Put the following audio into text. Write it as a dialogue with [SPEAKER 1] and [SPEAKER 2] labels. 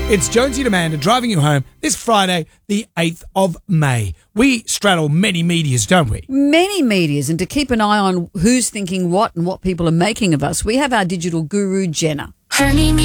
[SPEAKER 1] It's Jonesy and Amanda driving you home this Friday, the 8th of May. We straddle many medias, don't we?
[SPEAKER 2] Many medias, and to keep an eye on who's thinking what and what people are making of us, we have our digital guru, Jenna.